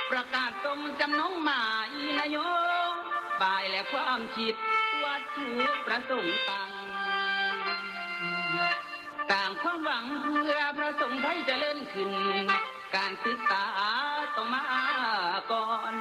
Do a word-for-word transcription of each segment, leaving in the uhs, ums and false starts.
ประกาศสมจำนงหมายนโยบายและความคิดวัตถุประสงค์ต่างต่างความหวังเพื่อพระสงฆ์ไทยเจริญขึ้นการศึกษาต้องมาก่อน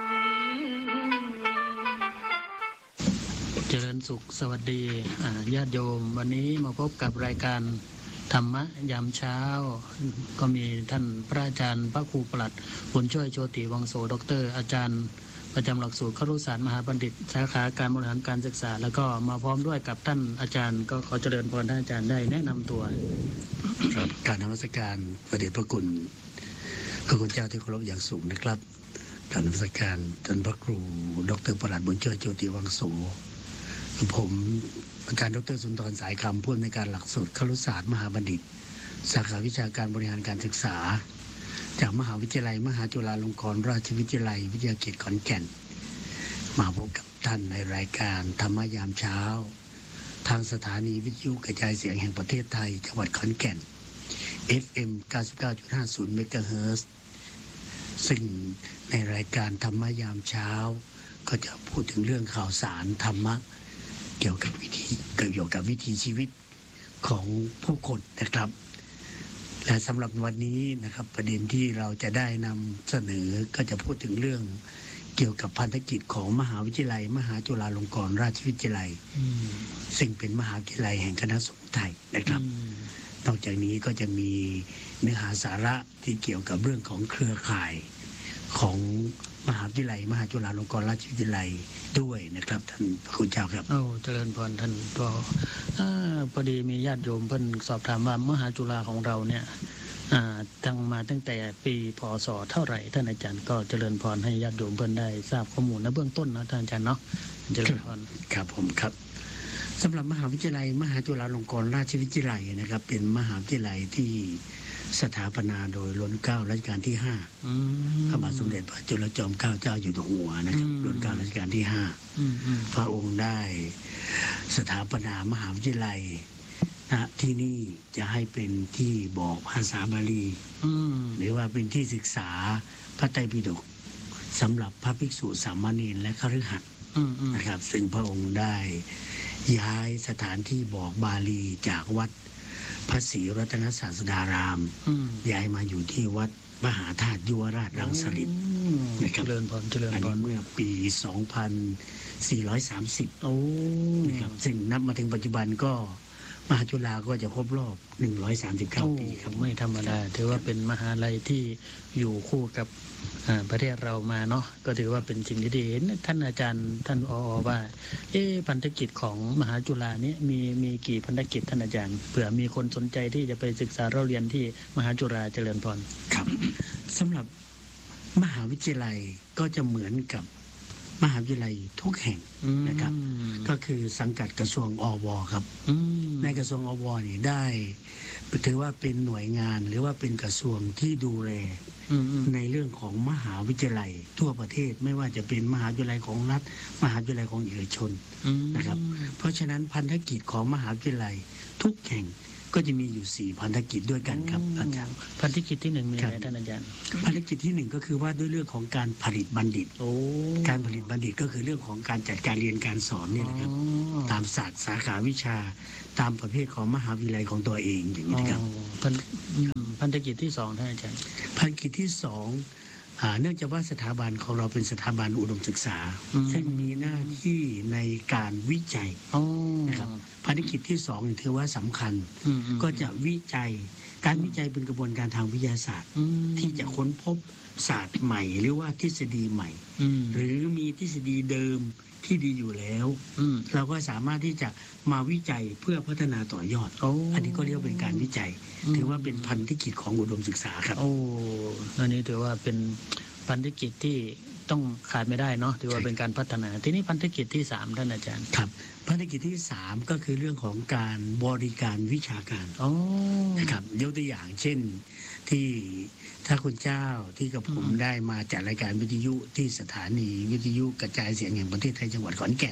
เจริญสุขสวัสดีญาติโยมวันนี้มาพบกับรายการธรรมะยามเช้าก็มีท่านพระอาจารย์พระครูปลัดบุญช่วยโชติวังโสดรอาจารย์ประจำหลักสูตรครุศาสตร์มหาบัณฑิตสาขาการบริหารการศึกษาแล้วก็มาพร้อมด้วยกับท่านอาจารย์ก็ขอเจริญพรท่านอาจารย์ได้แนะนำตัวครับการนมัสการพระเดชพระคุณพระคุณเจ้าที่เคารพอย่างสูงนะครับการนมัสการท่านพระครูดรปลัดบุญช่วยโชติวังโสผมอาจารย์ดรสุนทรสายคำผู้อำนวยการหลักสูตรครุศาสตร์มหาบัณฑิตสาขาวิชาการบริหารการศึกษาจากมหาวิทยาลัยมหาจุฬาลงกรณราชวิทยาลัยวิทยาเขตขอนแก่นมาพบกับท่านในรายการธรรมยามเช้าทางสถานีวิทยุกระจายเสียงแห่งประเทศไทยจังหวัดขอนแก่น เอฟ เอ็ม เก้าสิบเก้าจุดห้าศูนย์ เมกะเฮิรตซ์ซึ่งในรายการธรรมยามเช้าก็จะพูดถึงเรื่องข่าวสารธรรมะเกี่ยวกับวิธีเกี่ยวกับวิถีชีวิตของผู้คนนะครับและสำหรับวันนี้นะครับประเด็นที่เราจะได้นำเสนอก็จะพูดถึงเรื่องเกี่ยวกับพันธกิจของมหาวิทยาลัยมหาจุฬาลงกรณราชวิทยาลัยซึ่งเป็นมหาวิทยาลัยแห่งคณะสงฆ์ไทยนะครับนอกจากนี้ก็จะมีเนื้อหาสาระที่เกี่ยวกับเรื่องของเครือข่ายของมหาวิทยาลัยมหาจุฬาลงกรณราชวิทยาลัยด้วยนะครับท่านพระคุณเจ้าครับโอ้เจริญพรท่านก็พอดีมีญาติโยมเพิ่นสอบถามว่ามหาจุฬาของเราเนี่ยตั้งมาตั้งแต่ปีพ.ศ.เท่าไหร่ท่านอาจารย์ก็เจริญพรให้ญาติโยมเพิ่นได้ทราบข้อมูลในเบื้องต้นนะท่านอาจารย์เนาะเจริญพรครับผมครับสำหรับมหาวิทยาลัยมหาจุฬาลงกรณราชวิทยาลัยนะครับเป็นมหาวิทยาลัยที่สถาปนาโดยรัชกาลรัชกาลที่ห้าพระบาทสมเด็จพระจุลจอมเกล้าเจ้าอยู่หัวนะครับรัชกาลรัชกาลที่ห้าพระองค์ได้สถาปนามหาวิทยาลัยนะที่นี่จะให้เป็นที่บอกภาษาบาลีหรือว่าเป็นที่ศึกษาพระไตรปิฎกสำหรับพระภิกษุสามเณรและคฤหัสถ์นะครับซึ่งพระองค์ได้ย้ายสถานที่บอกบาลีจากวัดพระศรีรัตนศาสดารามย้ายมาอยู่ที่วัดมหาธาตุยุวราชรังสฤษฎ์นะครับเจริญพรเจริญพรเมื่อปีสองพันสี่ร้อยสามสิบโอ้นะครับซึ่งนับมาถึงปัจจุบันก็มหาจุฬาก็จะครบรอบหนึ่งร้อยสามสิบเก้าปีครับไม่ธรรมดาถือว่าเป็นมหาลัยที่อยู่คู่กับประเทศเรามาเนาะก็ถือว่าเป็นสิ่งที่ดีเห็นท่านอาจารย์ท่านออว่าเอ๊ะพันธกิจของมหาจุฬานี้มีมีกี่พันธกิจท่านอาจารย์เผื่อมีคนสนใจที่จะไปศึกษาเราเรียนที่มหาจุฬาเจริญพรครับสำหรับมหาวิทยาลัยก็จะเหมือนกับมหาวิทยาลัยทุกแห่งนะครับก็คือสังกัดกระทรวงอวครับในกระทรวงอวนี่ได้ถือว่าเป็นหน่วยงานหรือว่าเป็นกระทรวงที่ดูแลในเรื่องของมหาวิทยาลัยทั่วประเทศไม่ว่าจะเป็นมหาวิทยาลัยของรัฐมหาวิทยาลัยของเอกชนนะครับเพราะฉะนั้นพันธกิจของมหาวิทยาลัยทุกแห่งก็จะมีอยู่สี่พันธกิจด้วยกันครับอาจารย์พันธกิจที่หนึ่งมีอะไรท่านอาจารย์พันธกิจที่หนึ่งก็คือว่าด้วยเรื่องของการผลิตบัณฑิตการผลิตบัณฑิตก็คือเรื่องของการจัดการเรียนการสอนนี่แหละครับตามศาสตร์สาขาวิชาตามประเภทของมหาวิทยาลัยของตัวเองอย่างนี้นะครับพันธกิจที่สองท่านอาจารย์พันธกิจที่สองเนื่องจากว่าสถาบันของเราเป็นสถาบันอุดมศึกษาซึ่งมีหน้าที่ในการวิจัยนะครับภารกิจที่สองถือว่าสำคัญก็จะวิจัยการวิจัยเป็นกระบวนการทางวิทยาศาสตร์ที่จะค้นพบศาสตร์ใหม่หรือว่าทฤษฎีใหม่หรือมีทฤษฎีเดิมที่ดีอยู่แล้วเราก็สามารถที่จะมาวิจัยเพื่อพัฒนาต่อยอดอันนี้ก็เรียกเป็นการวิจัยถือว่าเป็นพันธกิจของอุดมศึกษาครับโอ้อันนี้ถือว่าเป็นพันธกิจที่ต้องขาดไม่ได้เนาะถือว่าเป็นการพัฒนาทีนี้พันธกิจที่สามท่านอาจารย์ครับพันธกิจที่สามก็คือเรื่องของการบริการวิชาการนะครับยกตัวอย่างเช่นที่ถ้าคุณเจ้าที่กับผมได้มาจัดรายการวิทยุที่สถานีวิทยุกระจายเสียงแห่งประเทศไทยจังหวัดขอนแก่น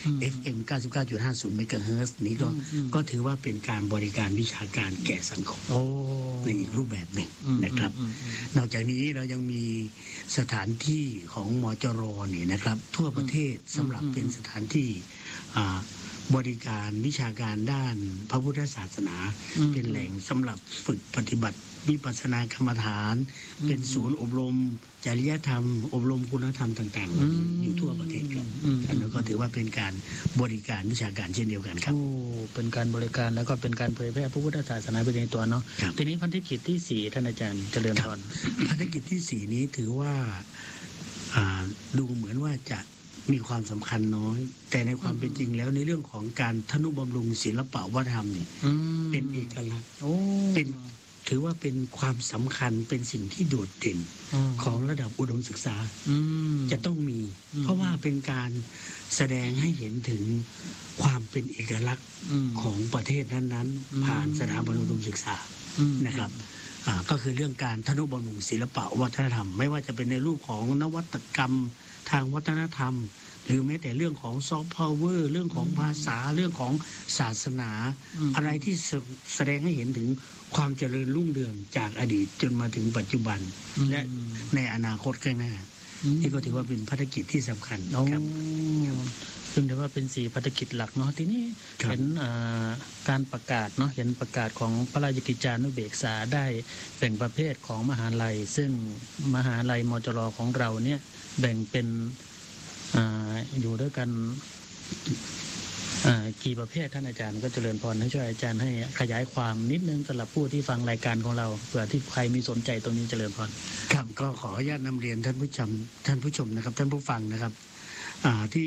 เอฟ เอ็ม เก้าสิบเก้าจุดห้าศูนย์ เมกะเฮิรตซ์นี้ก็ก็ถือว่าเป็นการบริการวิชาการแก่สังคมในอีกรูปแบบหนึ่งนะครับนอกจากนี้เรายังมีสถานที่ของมจรนี่นะครับทั่วประเทศสำหรับเป็นสถานที่บริการวิชาการด้านพระพุทธศาสนาเป็นแหล่งสำหรับฝึกปฏิบัติวิปัสสนากรรมฐานเป็นศูนย์อบรมจริยธรรมอบรมคุณธรรมต่างๆอยู่ทั่วประเทศครับอันนั้นก็ถือว่าเป็นการบริการวิชาการเช่นเดียวกันครับเป็นการบริการแล้วก็เป็นการเผยแพร่พระพุทธศาสนาไปในตัวเนาะทีนี้พันธกิจที่สี่ท่านอาจารย์เจริญพรพันธกิจที่สี่นี้ถือว่าดูเหมือนว่าจะมีความสำคัญน้อยแต่ในความเป็นจริงแล้วในเรื่องของการทนุบำรุงศิลปวัฒนธรรมนี่เป็นเอกลักษณ์เป็นถือว่าเป็นความสำคัญเป็นสิ่งที่โดดเด่นของระดับอุดมศึกษาจะต้องมีเพราะว่าเป็นการแสดงให้เห็นถึงความเป็นเอกลักษณ์ของประเทศนั้นๆผ่านสถาบันอุดมศึกษานะครับก็คือเรื่องการทนุบำรุงศิลปวัฒนธรรมไม่ว่าจะเป็นในรูปของนวัตกรรมทางวัฒนธรรมหรือแม้แต่เรื่องของซอฟต์พาวเวอร์เรื่องของภาษาเรื่องของศาสนาอะไรที่แสดงให้เห็นถึงความเจริญรุ่งเรืองจากอดีตจนมาถึงปัจจุบันและในอนาคตข้างหน้านี่ก็ถือว่าเป็นภารกิจที่สำคัญครับซึ่งถือว่าเป็นสี่ภารกิจหลักเนาะทีนี้เห็นการประกาศเนาะเห็นประกาศของพระราชกิจจานุเบกษาได้แบ่งประเภทของมหาลัยซึ่งมหาลัยมจรของเราเนี่ยแบ่งเป็น อ, อยู่ด้วยกันกี่ประเภทท่านอาจารย์ก็เจริญพรให้ช่วยอาจารย์ให้ขยายความนิดนึงสำหรับผู้ที่ฟังรายการของเราเผื่อที่ใครมีสนใจตรงนี้เจริญพรครับก็ขออนุญาตนำเรียนท่านผู้ชมท่านผู้ชมนะครับท่านผู้ฟังนะครับที่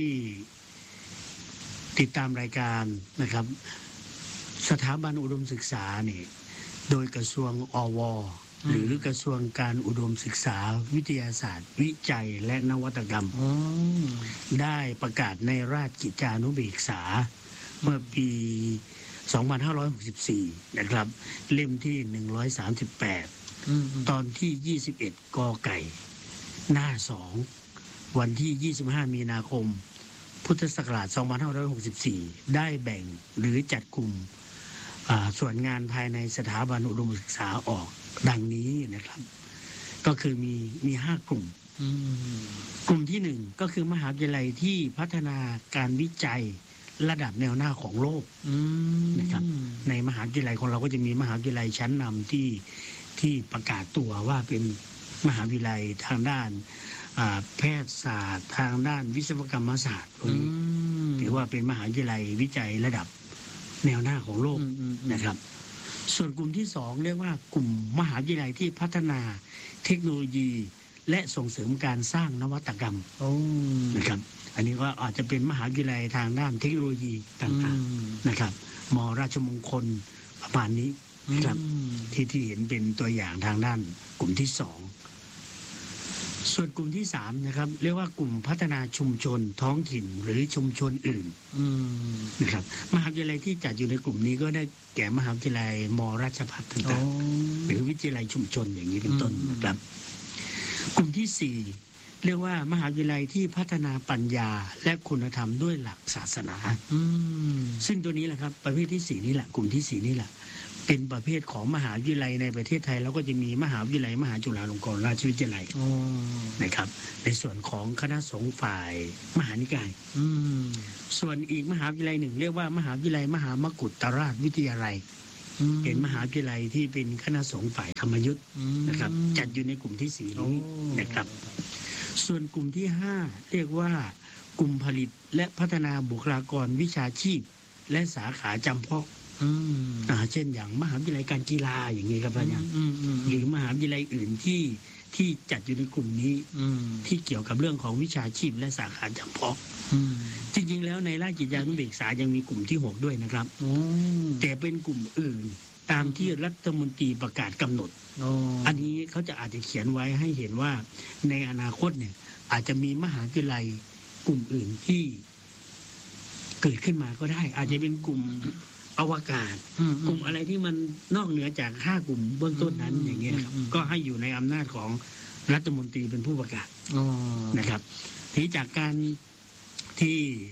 ติดตามรายการนะครับสถาบันอุดมศึกษาเนี่ยโดยกระทรวงอวหรือกระทรวงการอุดมศึกษาวิทยาศาสตร์วิจัยและนวัตกรรมได้ประกาศในราชกิจจานุเบกษาเมื่อปีสองพันห้าร้อยหกสิบสี่นะครับเล่มที่หนึ่งร้อยสามสิบแปดตอนที่ยี่สิบเอ็ดกไก่หน้าสองวันที่ยี่สิบห้ามีนาคมพุทธศักราชสองพันห้าร้อยหกสิบสี่ได้แบ่งหรือจัดกลุ่มส่วนงานภายในสถาบันอุดมศึกษาออกดังนี้นะครับก็คือมีมีห้ากลุ่มกลุ่มที่หนึ่งก็คือมหาวิทยาลัยที่พัฒนาการวิจัยระดับแนวหน้าของโลกนะครับในมหาวิทยาลัยของเราก็จะมีมหาวิทยาลัยชั้นนำที่ที่ประกาศตัวว่าเป็นมหาวิทยาลัยทางด้านแพทยศาสตร์ทางด้านวิศวกรรมศาสตร์ตรงนี้ถือว่าเป็นมหาวิทยาลัยวิจัยระดับแนวหน้าของโลกนะครับส่วนกลุ่มที่สองเรียกว่ากลุ่มมหาวิทยาลัยที่พัฒนาเทคโนโลยีและส่งเสริมการสร้างนวัตกรรมนะครับอันนี้ก็อาจจะเป็นมหาวิทยาลัยทางด้านเทคโนโลยีต่างๆนะครับม.ราชมงคลประมาณนี้ครับที่ที่เห็นเป็นตัวอย่างทางด้านกลุ่มที่สองส่วนกลุ่มที่สามนะครับเรียกว่ากลุ่มพัฒนาชุมชนท้องถิ่นหรือชุมชนอื่นนะครับมหาวิทยาลัยที่จัดอยู่ในกลุ่มนี้ก็ได้แก่มหาวิทยาลัยม.ราชภัฏต่างๆหรือวิทยาลัยชุมชนอย่างนี้เป็นต้นนะครับกลุ่มที่สี่เรียกว่ามหาวิทยาลัยที่พัฒนาปัญญาและคุณธรรมด้วยหลักศาสนาซึ่งตัวนี้แหละครับประเภทที่สี่นี่แหละกลุ่มที่สี่นี่แหละเป็นประเภทของมหาวิทยาลัยในประเทศไทยแล้วก็จะมีมหาวิทยาลัยมหาจุฬาลงกรณราชวิทยาลัยนะครับในส่วนของคณะสงฆ์ฝ่ายมหานิกายส่วนอีกมหาวิทยาลัยหนึ่งเรียกว่ามหาวิทยาลัยมหามกุฏราชวิทยาลัยเป็นมหาวิทยาลัยที่เป็นคณะสงฆ์ฝ่ายธรรมยุทธ์นะครับจัดอยู่ในกลุ่มที่สี่นี้นะครับส่วนกลุ่มที่ห้าเรียกว่ากลุ่มผลิตและพัฒนาบุคลากรวิชาชีพและสาขาจำเพาะอ่าเช่นอย่างมหาวิทยาลัยการกีฬาอย่างนี้ครับอาจารย์หรือมหาวิทยาลัยอื่นที่ที่จัดอยู่ในกลุ่มนี้ที่เกี่ยวกับเรื่องของวิชาชีพและสาขาจำเพาะจริงๆแล้วในราชกิจจานุเบกษายังมีกลุ่มที่หกด้วยนะครับแต่เป็นกลุ่มอื่นตามที่รัฐมนตรีประกาศกำหนดอันนี้เขาจะอาจจะเขียนไว้ให้เห็นว่าในอนาคตเนี่ยอาจจะมีมหาวิทยาลัยกลุ่มอื่นที่เกิดขึ้นมาก็ได้อาจจะเป็นกลุ่มอวกาศกลุ่มอะไรที่มันนอกเหนือจากห้ากลุ่มเบื้องต้นนั้นอย่างเงี้ยครับก็ให้อยู่ในอำนาจของรัฐมนตรีเป็นผู้ประกาศนะครับทีจากการที่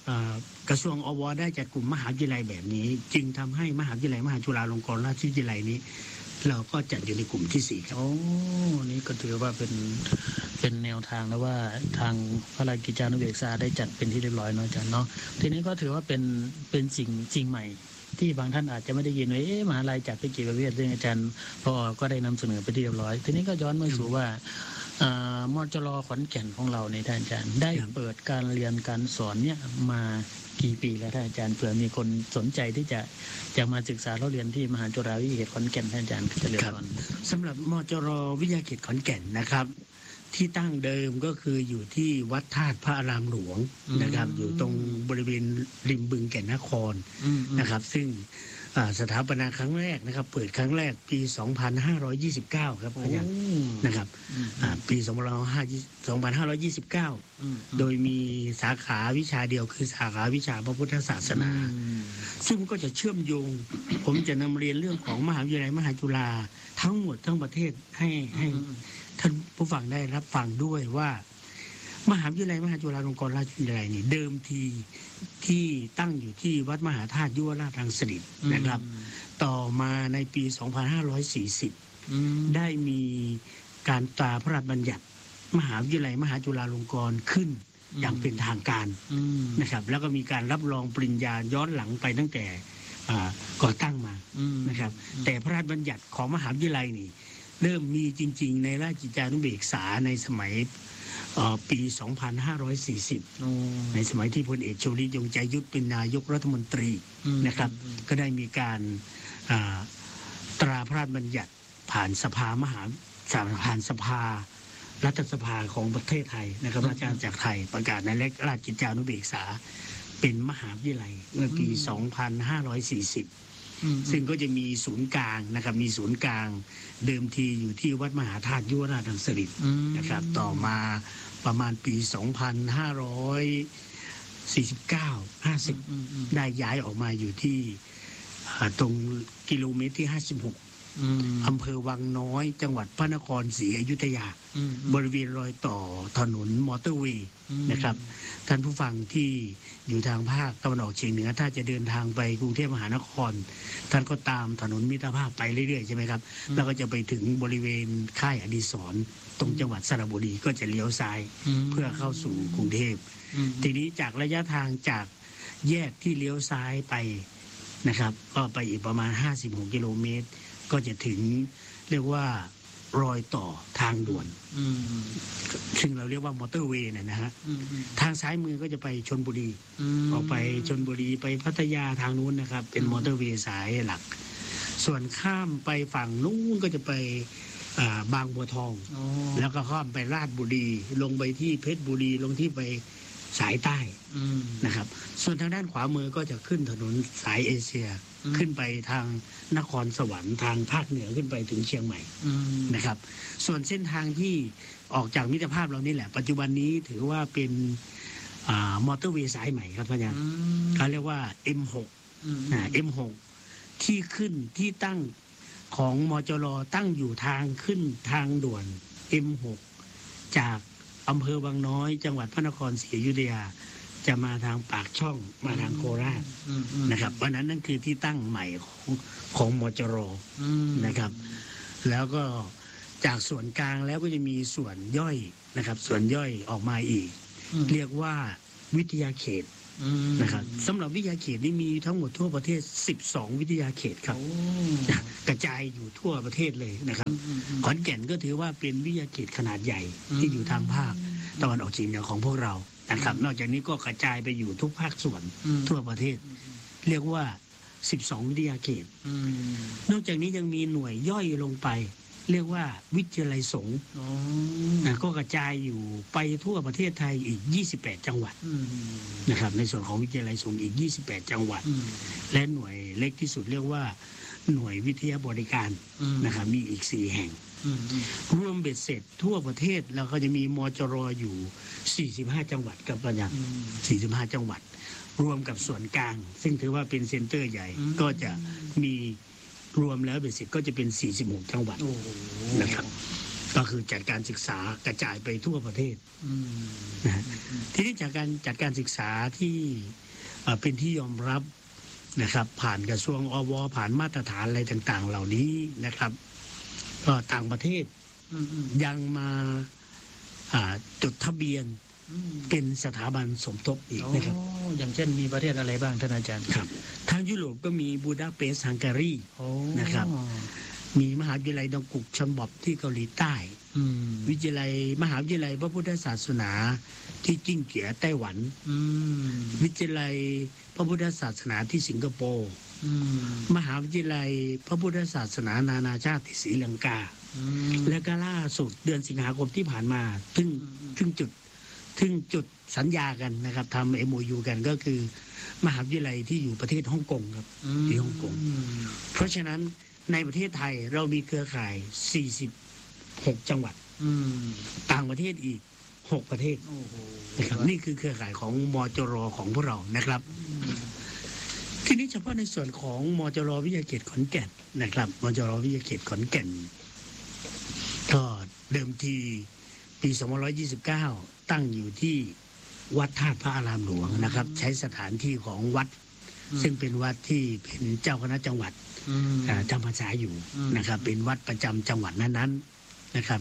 กระทรวงอวได้จัดกลุ่มมหาวิทยาลัยแบบนี้จึงทำให้มหาวิทยาลัยมหาจุฬาลงกรณราชวิทยาลัยนี้เราก็จัดอยู่ในกลุ่มที่สี่ครับโอ้นี่ก็ถือว่าเป็นเป็นแนวทางแล้วว่าทางพระราชกิจจานุเบกษาได้จัดเป็นที่เรียบร้อยเนาะอาจารย์เนาะทีนี้ก็ถือว่าเป็นเป็นสิ่งจริงใหม่ที่บางท่านอาจจะไม่ได้ยินว่าเอ๊ะมหาลัยจัดไปกี่ประเภทซึ่งอาจารย์พอก็ได้นำเสนอไปที่เรียบร้อยทีนี้ก็ย้อนมาสู่ว่ามจร.ขอนแก่นของเราในท่านอาจารย์ได้เปิดการเรียนการสอนเนี่ยมากี่ปีแล้วท่านอาจารย์เผื่อมีคนสนใจที่จะจะมาศึกษาเราเรียนที่มหาจุฬาวิทยาเขตขอนแก่นท่านอาจารย์จะเรียนก่อนสำหรับมจร.วิทยาเขตขอนแก่นนะครับที่ตั้งเดิมก็คืออยู่ที่วัดธาตุพระอารามหลวงนะครับอยู่ตรงบริเวณริมบึงแก่นนครนะครับซึ่งสถาปนาครั้งแรกนะครับเปิดครั้งแรกปีสองพันห้าร้อยยี่สิบเก้าครับอาจารย์นะครับปีสองพันห้าร้อยยี่สิบเก้าโดยมีสาขาวิชาเดียวคือสาขาวิชาพระพุทธศาสนาซึ่งก็จะเชื่อมโยงผมจะนำเรียนเรื่องของมหาวิทยาลัยมหาจุฬาทั้งหมดทั้งประเทศให้ให้ท่านผู้ฟังได้รับฟังด้วยว่ามหาวิทยาลัยมหาจุฬาลงกรณราชวิทยาลัยนี่เดิมทีที่ตั้งอยู่ที่วัดมหาธาตุยุวราชรังสิตนะครับต่อมาในปีสองพันห้าร้อยสี่สิบได้มีการตราพระราชบัญญัติมหาวิทยาลัยมหาจุฬาลงกรณ์ขึ้นอย่างเป็นทางการนะครับแล้วก็มีการรับรองปริญญาย้อนหลังไปตั้งแต่ก่อตั้งมานะครับแต่พระราชบัญญัติของมหาวิทยาลัยนี่เริ่มมีจริงๆในราชกิจจานุเบกษาในสมัยปีสองพันห้าร้อยสี่สิบในสมัยที่พลเอกชวลิตยงใจยุทธเป็นนายกรัฐมนตรีนะครับก็ได้มีการตราพระราชบัญญัติผ่านสภามหาผ่านสภารัฐสภาของประเทศไทยนะครับราชอาณาจักรไทยประกาศในราชกิจจานุเบกษาเป็นมหาวิทยาลัยเมื่อปีสองพันห้าร้อยสี่สิบซึ่งก็จะมีศูนย์กลางนะครับมีศูนย์กลางเดิมทีอยู่ที่วัดมหาธาตุยุวราชรังสิตนะครับต่อมาประมาณปีสองพันห้าร้อยสี่สิบเก้า ห้าสิบได้ย้ายออกมาอยู่ที่ตรงกิโลเมตรที่ห้าสิบหกอำเภอวังน้อยจังหวัดพระนครศรีอยุธยาบริเวณรอยต่อถนนมอเตอร์เวย์นะครับท่านผู้ฟังที่อยู่ทางภาคตะวันออกเฉียงเหนือถ้าจะเดินทางไปกรุงเทพมหานครท่านก็ตามถนนมิตรภาพไปเรื่อยๆใช่ไหมครับแล้วก็จะไปถึงบริเวณค่ายอดิศรตรงจังหวัดสระบุรีก็จะเลี้ยวซ้ายเพื่อเข้าสู่กรุงเทพทีนี้จากระยะทางจากแยกที่เลี้ยวซ้ายไปนะครับก็ไปอีกประมาณห้าสิบหกกิโลเมตรก็จะถึงเรียกว่ารอยต่อทางด่วนซึ่งเราเรียกว่ามอเตอร์เวย์เนี่ยนะฮะทางซ้ายมือก็จะไปชลบุรีออกไปชลบุรีไปพัทยาทางนู้นนะครับเป็นมอเตอร์เวย์สายหลักส่วนข้ามไปฝั่งนู้นก็จะไปบางบัวทองแล้วก็ข้ามไปราชบุรีลงไปที่เพชรบุรีลงที่ไปสายใต้นะครับส่วนทางด้านขวามือก็จะขึ้นถนนสายเอเชียขึ้นไปทางนครสวรรค์ทางภาคเหนือขึ้นไปถึงเชียงใหม่นะครับส่วนเส้นทางที่ออกจากมิตรภาพเรานี่แหละปัจจุบันนี้ถือว่าเป็นมอเตอร์เวย์สายใหม่ครับท่านอาจารย์เขาเรียกว่า เอ็ม หก นะ เอ็ม หก ที่ขึ้นที่ตั้งของมจร.ตั้งอยู่ทางขึ้นทางด่วน เอ็ม หก จากอำเภอวังน้อยจังหวัดพระนครศรีอยุธยาจะมาทางปากช่องมาทางโคราชนะครับเพราะนั้นนั่นคือที่ตั้งใหม่ของของมจร.นะครับแล้วก็จากส่วนกลางแล้วก็จะมีส่วนย่อยนะครับส่วนย่อยออกมาอีกเรียกว่าวิทยาเขตนะครับสำหรับวิทยาเขตนี่มีทั้งหมดทั่วประเทศสิบสองวิทยาเขตครับกระจายอยู่ทั่วประเทศเลยนะครับขอนแก่นก็ถือว่าเป็นวิทยาเขตขนาดใหญ่ที่อยู่ทางภาคตะวันออกเฉียงเหนือของพวกเรานะครับนอกจากนี้ก็กระจายไปอยู่ทุกภาคส่วนทั่วประเทศเรียกว่าสิบสองวิทยาเขตนอกจากนี้ยังมีหน่วยย่อยลงไปเรียกว่าวิทยาลัยสงฆ์ก็กระจายอยู่ไปทั่วประเทศไทยอีกยี่สิบแปดจังหวัดนะครับในส่วนของวิทยาลัยสงฆ์อีกยี่สิบแปดจังหวัดและหน่วยเล็กที่สุดเรียกว่าหน่วยวิทยาบริการนะครับมีอีกสี่แห่งรวมเบ็ดเสร็จทั่วประเทศแล้วก็จะมีมจร.อยู่สี่สิบห้าจังหวัดกับประยันสี่สิบห้าจังหวัดรวมกับส่วนกลางซึ่งถือว่าเป็นเซ็นเตอร์ใหญ่ก็จะมีรวมแล้วเบ็ดเสร็จก็จะเป็นสี่สิบหกจังหวัดนะครับก็คือจัดการศึกษากระจายไปทั่วประเทศนะทีนี้จากการจัดการศึกษาที่เป็นที่ยอมรับนะครับผ่านกระทรวงอวผ่านมาตรฐานอะไรต่างๆเหล่านี้นะครับก็ต่างประเทศยังมาจดทะเบียนเป็นสถาบันสมทบอีกนะครับอย่างเช่นมีประเทศอะไรบ้างท่านอาจารย์ครับทางยุโรปก็มีบูดาเปสต์ฮังการีนะครับมีมหาวิทยาลัยดงกุกชอนบอบที่เกาหลีใต้วิทยาลัยมหาวิทยาลัยพระพุทธศาสนาที่จิ้งเกียไต้หวันวิทยาลัยพระพุทธศาสนาที่สิงคโปร์มหาวิทยาลัยพระพุทธศาสนานานาชาติที่ศรีลังกาและก็ล่าสุดเดือนสิงหาคมที่ผ่านมาถึงถึงจุดถึงจุดสัญญากันนะครับทำ เอ็ม โอ ยู กันก็คือมหาวิทยาลัยที่อยู่ประเทศฮ่องกงครับที่ฮ่องกงเพราะฉะนั้นในประเทศไทยเรามีเครือข่ายสี่สิบหกจังหวัดต่างประเทศอีกหกประเทศนะครับนี่คือเครือข่ายของมจรของพวกเรานะครับทีนี้เฉพาะในส่วนของมจรวิทยาเขตขอนแก่นนะครับมจรวิทยาเขตขอนแก่นก็เดิมทีปีสองพันห้าร้อยยี่สิบเก้าตั้งอยู่ที่วัดธาตุพระอารามหลวงนะครับใช้สถานที่ของวัดซึ่งเป็นวัดที่เป็นเจ้าคณะจังหวัดจำพรรษาอยู่นะครับเป็นวัดประจำจังหวัดนั้นๆนะครับ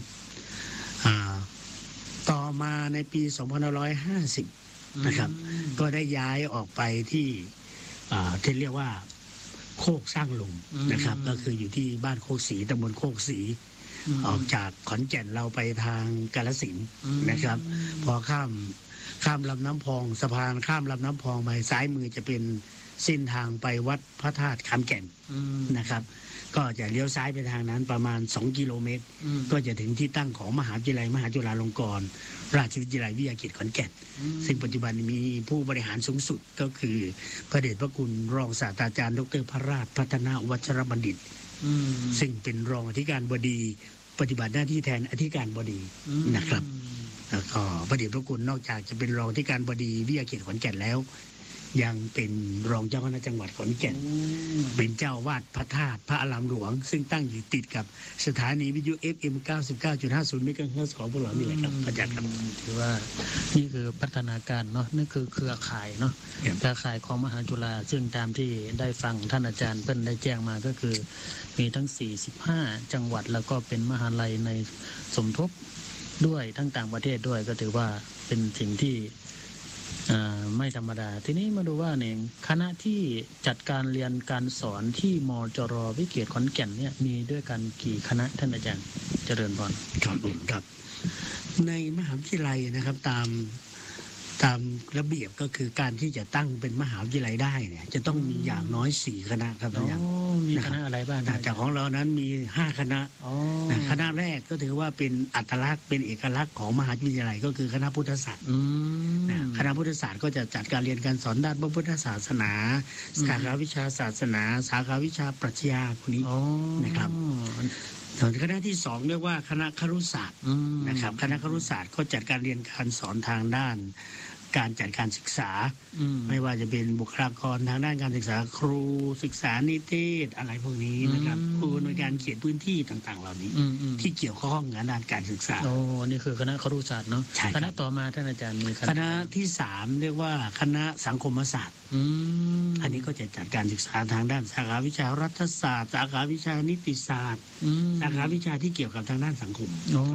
ต่อมาในปีสองพันห้าร้อยห้าสิบนะครับก็ได้ย้ายออกไปที่ที่เรียกว่าโคกสร้างลุงนะครับก็คืออยู่ที่บ้านโคกศรีตำบลโคกศรีออกจากขอนแก่นเราไปทางกาฬสินธุ์นะครับพอข้ามข้ามลำน้ำพองสะพานข้ามลำน้ำพองไปซ้ายมือจะเป็นเส้นทางไปวัดพระธาตุคำแก่นนะครับก็จะเลี้ยวซ้ายไปทางนั้นประมาณสองกิโลเมตรก็จะถึงที่ตั้งของมหาวิทยาลัยมหาจุฬาลงกรณราชวิทยาลัยวิทยาเขตขอนแก่นซึ่งปัจจุบันมีผู้บริหารสูงสุดก็คือพระเดชพระคุณรองศาสตราจารย์ดร.พระราชพัฒนาวัชรบัณฑิตซึ่งเป็นรองอธิการบดีปฏิบัติหน้าที่แทนอธิการบดีนะครับแล้วก็พระเดชพระคุณนอกจากจะเป็นรองอธิการบดีวิทยาเขตขอนแก่นแล้วยังเป็นรองเจ้าคณะจังหวัดขอนแก่นเป็นเจ้าวาดพระธาตุพระอารามหลวงซึ่งตั้งอยู่ติดกับสถานีวิทยุ เอฟ เอ็ม เก้าสิบเก้าจุดห้าศูนย์ เมกะเฮิรตซ์ของพวกเรานี่แหละครับอาจารย์ครับถือว่านี่คือพัฒนาการเนาะนี่คือเครือข่ายเนาะเครือข่ายของมหาจุฬาซึ่งตามที่ได้ฟังท่านอาจารย์เพิ่นได้แจ้งมาก็คือมีทั้งสี่สิบห้าจังหวัดแล้วก็เป็นมหาลัยในสมทบด้วยทั้งต่างประเทศด้วยก็ถือว่าเป็นสิ่งที่ไม่ธรรมดาทีนี้มาดูว่าเนี่ยคณะที่จัดการเรียนการสอนที่มจรวิทยาเขตขอนแก่นเนี่ยมีด้วยกันกี่คณะท่านอาจารย์เจริญพรครับครับในมหาวิทยาลัยนะครับตามตามระเบียบก็คือการที่จะตั้งเป็นมหาวิทยาลัยได้เนี่ยจะต้องมีอย่างน้อยสี่คณะครับอาจารย์มีคณะอะไรบ้างจากของเรานั้นมีห้าคณะคณะแรกก็ถือว่าเป็นอัตลักษณ์เป็นเอกลักษณ์ของมหาวิทยาลัยก็คือคณะพุทธศาสตร์คณะพุทธศาสตร์ก็จะจัดการเรียนการสอนด้านพระพุทธศาสนาสาขาวิชาศาสนาสาขาวิชาปรัชญาพวกนี้นะครับส่วนคณะที่สองเรียกว่าคณะครุศาสตร์นะครับคณะครุศาสตร์ก็จัดการเรียนการสอนทางด้านการจัดการศึกษาไม่ว่าจะเป็นบุคลากรทางด้านการศึกษาครูศึกษานิเทศอะไรพวกนี้นะครับครูในการเขียนพื้นที่ต่างๆเหล่านี้ที่เกี่ยวข้องกับด้านการศึกษาโอ้นี่คือคณะครุศาสตร์เนาะคณะต่อมาท่านอาจารย์มีคณะที่สามเรียกว่าคณะสังคมศาสตร์อันนี้ก็จะจัดการศึกษาทางด้านสาขาวิชารัฐศาสตร์สาขาวิชานิติศาสตร์สาขาวิชาที่เกี่ยวกับทางด้านสังคม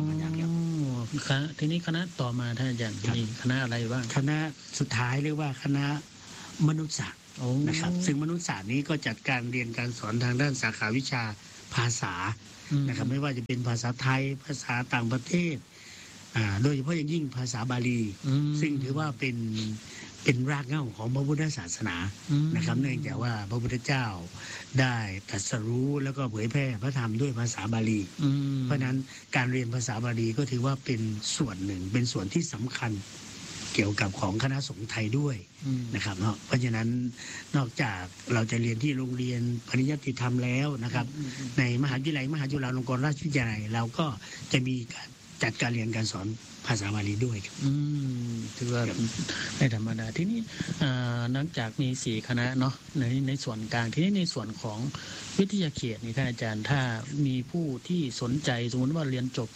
ทีนี้คณะต่อมาท่านอาจารย์มีคณะอะไรบ้างคณะสุดท้ายเรียกว่าคณะมนุษยศาสตร์นะครับซึ่งมนุษยศาสตร์นี้ก็จัดการเรียนการสอนทางด้านสาขาวิชาภาษานะครับไม่ว่าจะเป็นภาษาไทยภาษาต่างประเทศโดยเฉพาะอย่างยิ่งภาษาบาลีซึ่งถือว่าเป็นเป็นรากเหง้าของพระพุทธศาสนานะครับเนื่องจากว่าพระพุทธเจ้าได้ตรัสรู้แล้วก็เผยแพร่พระธรรมด้วยภาษาบาลีเพราะนั้นการเรียนภาษาบาลีก็ถือว่าเป็นส่วนหนึ่งเป็นส่วนที่สำคัญเกี่ยวกับของคณะสงฆ์ไทยด้วยนะครับเนาะเพราะฉะนั้นนอกจากเราจะเรียนที่โรงเรียนปริยัติธรรมแล้วนะครับในมหาวิทยาลัยมหาจุฬาลงกรณราชวิทยาลัยเราก็จะมีการจัดการเรียนการสอนภาษาบาลีด้วยอืมถือว่าไม่ธรรมดาที่นี่นอกจากมีสี่คณะเนาะในในส่วนกลางที่นี่ในส่วนของวิทยาเขตนี่ท่านอาจารย์ถ้ามีผู้ที่สนใจสมมติว่าเรียนจบ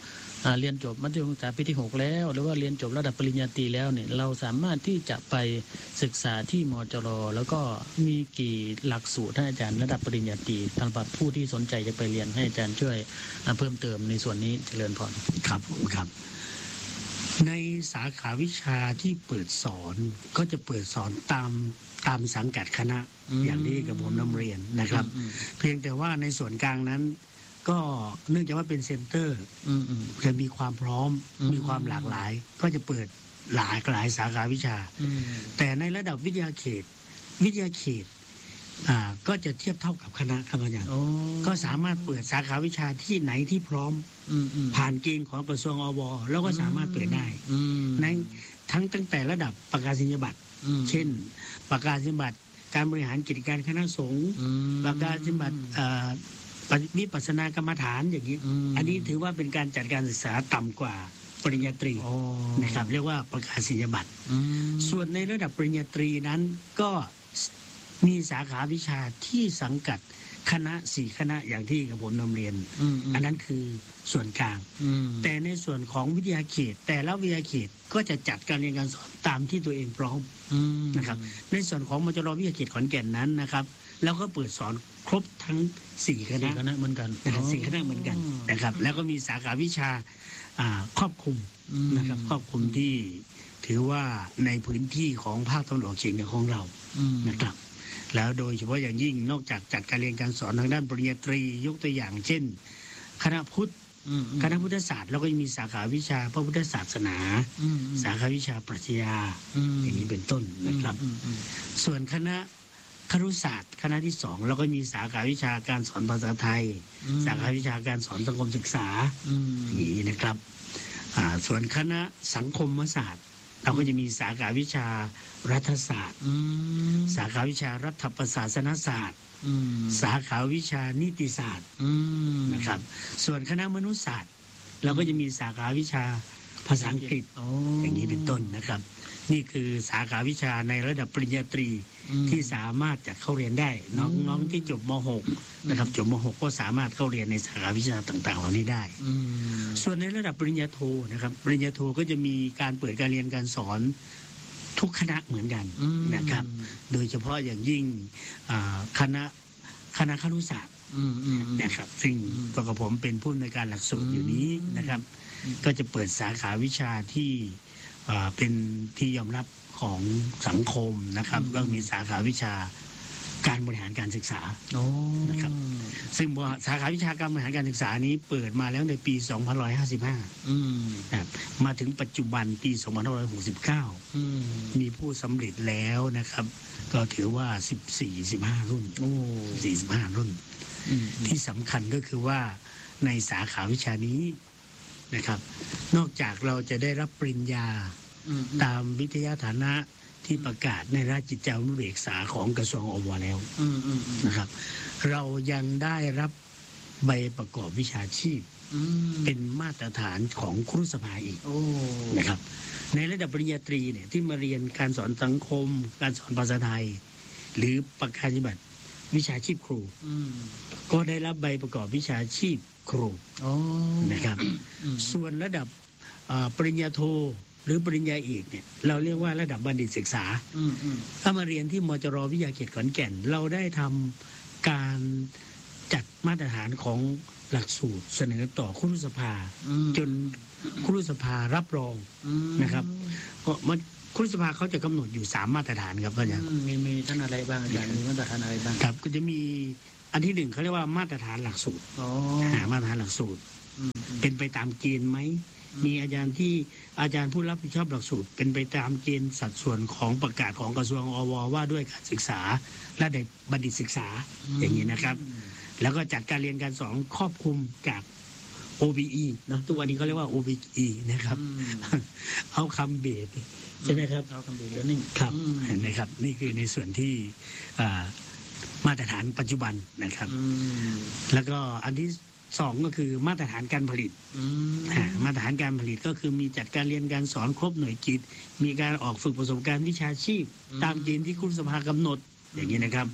เรียนจบมัธยมศึกษาปีที่หกแล้วหรือว่าเรียนจบระดับปริญญาตรีแล้วเนี่ยเราสามารถที่จะไปศึกษาที่มจรแล้วก็มีกี่หลักสูตรท่านอาจารย์ระดับปริญญาตรีสำหรับผู้ที่สนใจจะไปเรียนให้อาจารย์ช่วยเพิ่มเติมในส่วนนี้เจริญพรครับผมครับในสาขาวิชาที่เปิดสอนก็จะเปิดสอนตามตามสังกัดคณะอย่างที่กับผมนำเรียนนะครับเพียงแต่ว่าในส่วนกลางนั้นก็เนื่องจากว่าเป็นเซ็นเตอร์จะมีความพร้อมมีความหลากหลายก็จะเปิดหลายหลายสาขาวิชาแต่ในระดับวิทยาเขตวิทยาเขตอ่าก็จะเทียบเท่ากับคณะครับอาจารย์ก็สามารถเปิดสาขาวิชาที่ไหนที่พร้อมผ่านเกณฑ์ของกระทรวงอวแล้วก็สามารถเปิดได้ในทั้งตั้งแต่ระดับประกาศนียบัตรเช่นประกาศนียบัตรการบริหารกิจการคณะสงฆ์ประกาศนียบัตรวิปัสสนากรรมฐานอย่างนี้อันนี้ถือว่าเป็นการจัดการศึกษาต่ำกว่าปริญญาตรีนะครับเรียกว่าประกาศนียบัตรส่วนในระดับปริญญาตรีนั้นก็มีสาขาวิชาที่สังกัดคณะสี่คณะอย่างที่กับผมนำเรียนอันนั้นคือส่วนกลางแต่ในส่วนของวิทยาเขตแต่ละวิทยาเขตก็จะจัดการเรียนการสอนตามที่ตัวเองพร้อมนะครับในส่วนของมจรวิทยาเขตขอนแก่นนั้นนะครับแล้วก็เปิดสอนครบทั้งสี่คณะเหมือนกันนะครับสี่คณะเหมือนกันนะครับแล้วก็มีสาขาวิชาครอบคลุมนะครับครอบคลุมที่ถือว่าในพื้นที่ของภาคตะวันออกเฉียงเหนือของเรานะครับแล้วโดยเฉพาะอย่างยิ่งนอกจากจัดการเรียนการสอนทางด้านปริญญาตรียกตัวอย่างเช่นคณะพุทธคณะพุทธศาสตร์แล้วก็มีสาขาวิชาพระพุทธศาสนาสาขาวิชาปรัชญาอย่างนี้เป็นต้นนะครับส่วนคณะครุศาสตร์คณะที่สองเราก็มีสาขาวิชาการสอนภาษาไทยสาขาวิชาการสอนสังคมศึกษาอย่างนี้นะครับส่วนคณะสังคมศาสตร์เราก็จะมีสาขาวิชารัฐศาสตร์สาขาวิชารัฐประศาสนศาสตร์สาขาวิชานิติศาสตร์นะครับส่วนคณะมนุษยศาสตร์เราก็จะมีสาขาวิชาภาษาอังกฤษอย่างนี้เป็นต้นนะครับนี่คือสาขาวิชาในระดับปริญญาตรีที่สามารถจะเข้าเรียนได้น้องๆที่จบม หก นะครับจบม หก ก็สามารถเข้าเรียนในสาขาวิชาต่างๆเหล่านี้ได้ส่วนในระดับปริญญาโทนะครับปริญญาโทก็จะมีการเปิดการเรียนการสอนทุกคณะเหมือนกันนะครับโดยเฉพาะอย่างยิ่งคณะคณะครุศาสตร์นะครับซึ่งตัวกับผมเป็นผู้อำนวยการหลักสูตรอยู่นี้นะครับก็จะเปิดสาขาวิชาที่เป็นที่ยอมรับของสังคมนะครับก็มีสาขาวิชาการบริหารการศึกษานะครับซึ่งสาขาวิชาการบริหารการศึกษานี้เปิดมาแล้วในปีสองพันห้าร้อยห้าสิบห้าครับมาถึงปัจจุบันปีสองพันห้าร้อยหกสิบเก้ามีผู้สำเร็จแล้วนะครับก็ถือว่าสิบสี่ สิบห้ารุ่นสี่สิบห้ารุ่นที่สำคัญก็คือว่าในสาขาวิชานี้นะครับนอกจากเราจะได้รับปริญญาตามวิทยาฐานะที่ประกาศในราชกิจจานุเบกษาของกระทรวงอวแล้วนะครับเรายังได้รับใบประกอบวิชาชีพเป็นมาตรฐานของครุสภาอีกนะครับในระดับปริญญาตรีเนี่ยที่มาเรียนการสอนสังคมการสอนภาษาไทยหรือประกาศนียบัตรวิชาชีพครูก็ได้รับใบประกอบวิชาชีพครูนะครับส่วนระดับปริญญาโทหรือปริญญาเอกเนี่ยเราเรียกว่าระดับบัณฑิตศึกษาถ้ามาเรียนที่มจรวิทยาเขตขอนแก่นเราได้ทำการจัดมาตรฐานของหลักสูตรเสนอต่อครุสภาจนครุสภารับรองนะครับก็มันครุสภาเขาจะกำหนดอยู่สามมาตรฐานครับอาจารย์มีมีท่านอะไรบ้างอาจารย์มีมาตรฐานอะไรบ้างครับก็จะมีอันที่หนึ่งเขาเรียกว่ามาตรฐานหลักสูตรมาตรฐานหลักสูตรเป็นไปตามเกณฑ์ไหมมีอาจารย์ที่อาจารย์ผู้รับผิดชอบหลักสูตรเป็นไปตามเกณฑ์สัดส่วนของประกาศของกระทรวงอวว่าด้วยการศึกษาและเด็กบัณฑิตศึกษาอย่างนี้นะครับแล้วก็จัดการเรียนการสอนครอบคลุมจาก โอ บี อี นะทุกวันนี้เขาเรียกว่า โอ บี อี นะครับเอาคำเบสใช่ไหมครับเอาคำเบสแล้วนี่ครับเห็นไหมครับนี่คือในส่วนที่มาตรฐานปัจจุบันนะครับแล้วก็อันที่สองก็คือมาตรฐานการผลิตมาตรฐานการผลิตก็คือมีจัดการเรียนการสอนครบหน่วยกิจมีการออกฝึกประสบการณ์วิชาชีพตามเกณฑ์ที่ครุสภากำหนดอย่างนี้นะครับ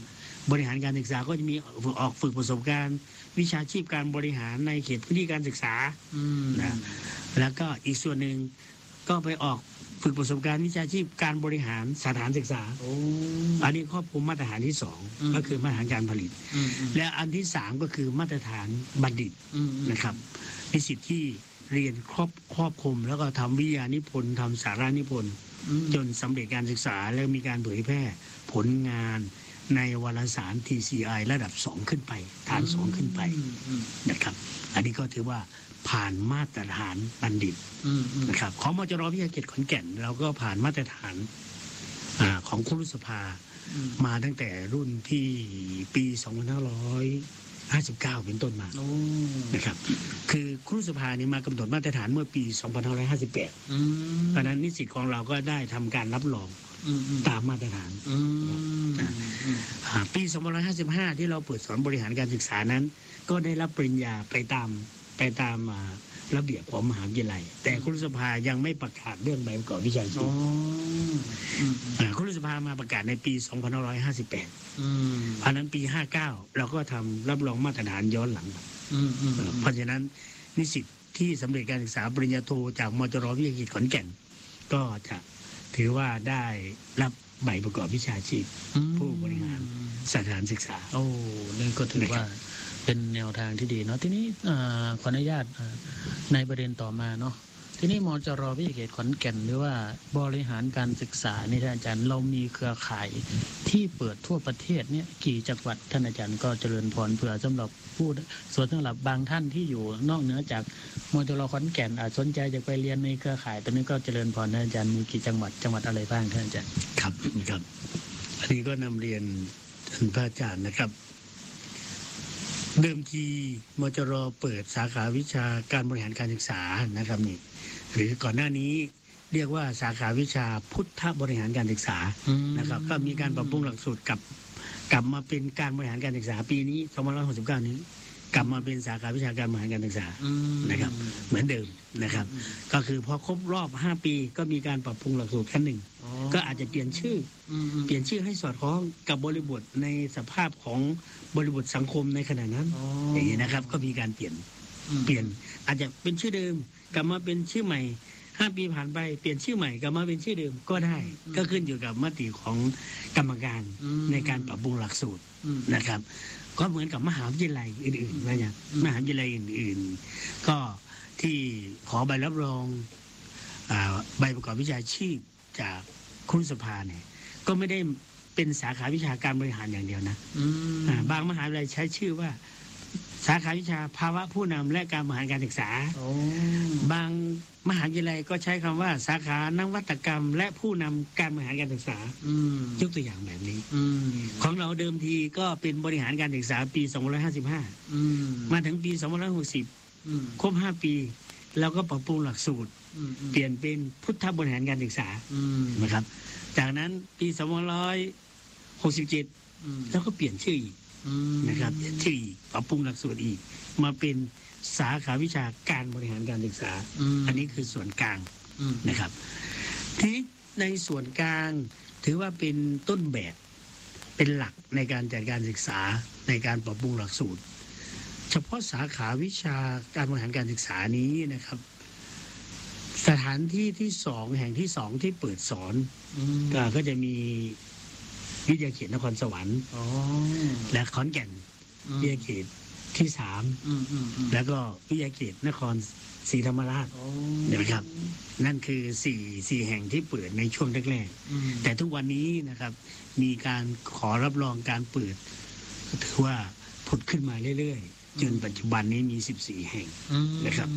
บริหารการศึกษาก็จะมีออกฝึกประสบการณ์วิชาชีพการบริหารในเขตพื้นที่การศึกษานะแล้วก็อีกส่วนหนึ่งก็ไปออกฝึกประสบการณ์วิชาชีพการบริหารสถานศึกษาอันนี้ครอบคลุมมาตรฐานที่สองก็คือมาตรฐานการผลิตและอันที่สามก็คือมาตรฐานบัณฑิตนะครับนิสิตที่เรียนครอบครอบคลุมแล้วก็ทำวิทยานิพนธ์ทำสารานิพนธ์จนสำเร็จการศึกษาแล้วมีการเผยแพร่ผลงานในวารสาร ที ซี ไอ ระดับสองขึ้นไปฐานสองขึ้นไปนะครับอันนี้ก็ถือว่าผ่านมาตรฐานบัณฑิตนะครับของมจรวิทยาเขตขอนแก่นเราก็ผ่านมาตรฐานของครุสภามาตั้งแต่รุ่นที่ปีสองพันห้าร้อยห้าสิบเก้าเป็นต้นมานะครับคือครุสภานี่มากำหนดมาตรฐานเมื่อปีสองพันห้าร้อยห้าสิบแปดเพราะนั้นนิสิตของเราก็ได้ทำการรับรองตามมาตรฐานปีสองพันห้าร้อยห้าสิบห้าที่เราเปิดสอนบริหารการศึกษานั้นก็ได้รับปริญญาไปตามไปตามระเบียบของมหาวิทยาลัยแต่ครุสภายังไม่ประกาศเรื่องใบประกอบวิชาชีพครุสภามาประกาศในปีสองพันห้าร้อยห้าสิบแปดเพราะนั้นปีห้าเก้าเราก็ทำรับรองมาตรฐานย้อนหลังเพราะฉะนั้นนิสิตที่สำเร็จการศึกษาปริญญาโทจากมจรวิทยาเขตขอนแก่นก็จะถือว่าได้รับใบประกอบวิชาชีพผู้บริหารสถานศึกษาโอ้นี่ก็ถือว่าเป็นแนวทางที่ดีเนาะทีนี้ขออนุญาตในประเด็นต่อมาเนาะทีนี้มจรวิทยาเขตขอนแก่นหรือว่าบริหารการศึกษานี่ท่านอาจารย์เรามีเครือข่ายที่เปิดทั่วประเทศเนี่ยกี่จังหวัดท่านอาจารย์ก็เจริญพรเผื่อสำหรับผู้ส่วนสำหรับบางท่านที่อยู่นอกเหนือจากมจรขอนแก่นอาจสนใจจะไปเรียนในเครือข่ายตอนนี้ก็เจริญพรท่านอาจารย์มีกี่จังหวัดจังหวัดอะไรบ้างท่านอาจารย์ครับครับอันนี้ก็นำเรียนท่านพระอาจารย์นะครับเดิมทีมจรเปิดสาขาวิชาการบริหารการศึกษานะครับนี่หรือก่อนหน้านี้เรียกว่าสาขาวิชาพุทธบริหารการศึกษานะครับก็มีการปรับปรุงหลักสูตรกลับกลับมาเป็นการบริหารการศึกษาปีนี้สองพันห้าร้อยหกสิบเก้านี้กลับมาเป็นสาขาวิชาการบริหารการศึกษานะครับเหมือนเดิมนะครับก็คือพอครบรอบห้าปีก็มีการปรับปรุงหลักสูตรขั้นหนึ่งก็อาจจะเปลี่ยนชื่อเปลี่ยนชื่อให้สอดคล้องกับบริบทในสภาพของบริบทสังคมในขณะนั้นอย่างนี้นะครับก็มีการเปลี่ยนเปลี่ยนอาจจะเป็นชื่อเดิมกลับมาเป็นชื่อใหม่ห้าปีผ่านไปเปลี่ยนชื่อใหม่กลับมาเป็นชื่อเดิมก็ได้ก็ขึ้นอยู่กับมติของกรรมการในการปรับปรุงหลักสูตรนะครับก็เหมือนกับมหาวิทยาลัยอื่นๆนะเนี่ยมหาวิทยาลัยอื่นๆก็ที่ขอใบรับรองใบประกอบวิชาชีพจากครุสภาเนี่ยก็ไม่ได้เป็นสาขาวิชาการบริหารอย่างเดียวนะบางมหาวิทยาลัยใช้ชื่อว่าสาขาวิชาภาวะผู้นำและการบริหารการศึกษาบางมหาวิทยาลัยก็ใช้คำว่าสาขานวัตกรรมและผู้นำการบริหารการศึกษายกตัวอย่างแบบนี้ของเราเดิมทีก็เป็นบริหารการศึกษาปีสองพันห้าร้อยห้าสิบห้ามาถึงปีสองพันห้าร้อยหกสิบครบห้าปีเราก็ปรับปรุงหลักสูตรเปลี่ยนเป็นพุทธบริหารการศึกษานะครับจากนั้นปีสองพันห้าร้อยหกสิบเจ็ดแล้วก็เปลี่ยนชื่ออีกนะครับเปลี่ยนชื่ออีกปรับปรุงหลักสูตรอีกมาเป็นสาขาวิชาการบริหารการศึกษาอันนี้คือส่วนกลางนะครับทีนี้ในส่วนกลางถือว่าเป็นต้นแบบเป็นหลักในการจัดการศึกษาในการปรับปรุงหลักสูตรเฉพาะสาขาวิชาการบริหารการศึกษานี้นะครับสถานที่ที่สองแห่งที่สองที่เปิดสอนก็จะมีวิทยาเขตนครสวรรค์และขอนแก่นวิทยาเขตที่สามแล้วก็วิทยาเขตนครศรีธรรมราชนะครับนั่นคือสี่สี่แห่งที่เปิดในช่วงแรกๆแต่ทุกวันนี้นะครับมีการขอรับรองการเปิดถือว่าผุดขึ้นมาเรื่อยๆจนปัจจุบันนี้มีสิบสี่แห่งนะครับ